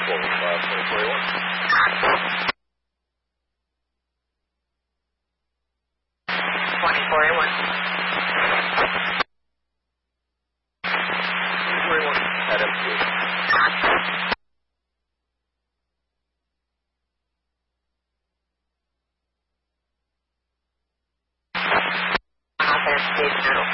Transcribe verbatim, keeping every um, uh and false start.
uh, twenty forty-one. twenty forty-one. twenty forty-one at M T. Station